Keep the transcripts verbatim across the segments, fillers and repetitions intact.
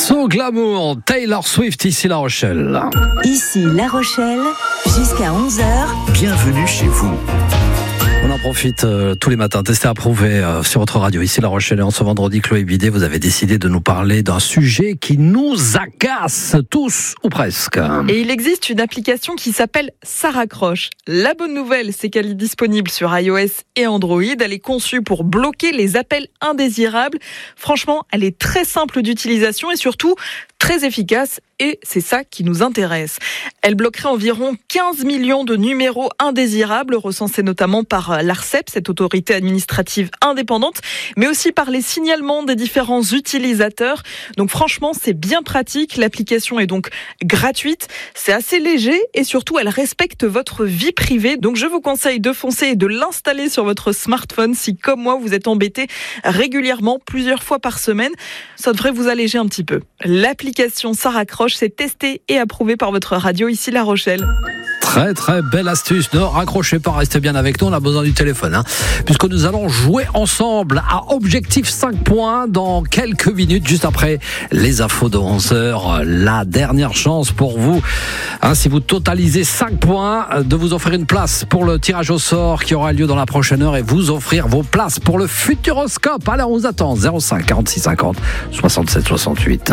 So Glamour, Taylor Swift, ici La Rochelle. Ici La Rochelle, jusqu'à onze heures. Bienvenue chez vous. On en profite euh, tous les matins, testé, approuvé euh, sur votre radio. Ici La Rochelle, et en ce vendredi, Chloé Bidet, vous avez décidé de nous parler d'un sujet qui nous agace tous, ou presque. Et il existe une application qui s'appelle Ça raccroche. La bonne nouvelle, c'est qu'elle est disponible sur iOS et Android. Elle est conçue pour bloquer les appels indésirables. Franchement, elle est très simple d'utilisation et surtout très efficace. Et c'est ça qui nous intéresse. Elle bloquerait environ quinze millions de numéros indésirables, recensés notamment par l'Arcep, cette autorité administrative indépendante, mais aussi par les signalements des différents utilisateurs. Donc franchement, c'est bien pratique. L'application est donc gratuite. C'est assez léger et surtout, elle respecte votre vie privée. Donc je vous conseille de foncer et de l'installer sur votre smartphone si, comme moi, vous êtes embêté régulièrement, plusieurs fois par semaine. Ça devrait vous alléger un petit peu. L'application Ça raccroche, c'est testé et approuvé par votre radio ici La Rochelle. Très très belle astuce, ne raccrochez pas, restez bien avec nous, on a besoin du téléphone, hein, puisque nous allons jouer ensemble à Objectif cinq points dans quelques minutes, juste après les infos de onze heures. La dernière chance pour vous, hein, si vous totalisez cinq points, de vous offrir une place pour le tirage au sort qui aura lieu dans la prochaine heure et vous offrir vos places pour le Futuroscope. Alors on vous attend, zéro cinq quarante-six cinquante soixante-sept soixante-huit.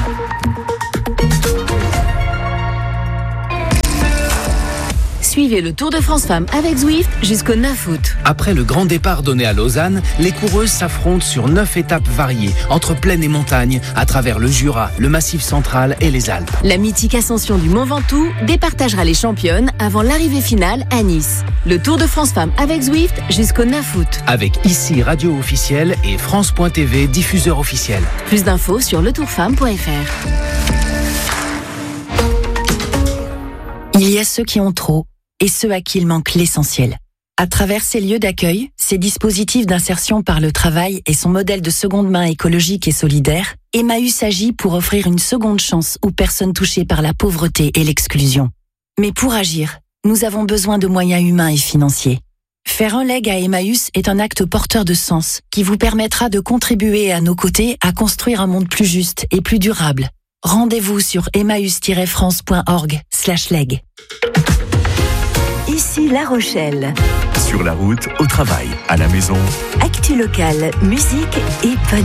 Suivez le Tour de France Femmes avec Zwift jusqu'au neuf août. Après le grand départ donné à Lausanne, les coureuses s'affrontent sur neuf étapes variées, entre plaine et montagne, à travers le Jura, le Massif central et les Alpes. La mythique ascension du Mont Ventoux départagera les championnes avant l'arrivée finale à Nice. Le Tour de France Femmes avec Zwift jusqu'au neuf août. Avec ici Radio officielle et France point T V, diffuseur officiel. Plus d'infos sur le tour femme point f r. Il y a ceux qui ont trop et ceux à qui il manque l'essentiel. À travers ces lieux d'accueil, ces dispositifs d'insertion par le travail et son modèle de seconde main écologique et solidaire, Emmaüs agit pour offrir une seconde chance aux personnes touchées par la pauvreté et l'exclusion. Mais pour agir, nous avons besoin de moyens humains et financiers. Faire un leg à Emmaüs est un acte porteur de sens qui vous permettra de contribuer à nos côtés à construire un monde plus juste et plus durable. Rendez-vous sur emmaüs tiret france point org slash leg. Ici La Rochelle. Sur la route, au travail, à la maison. Actu locale, musique et bonne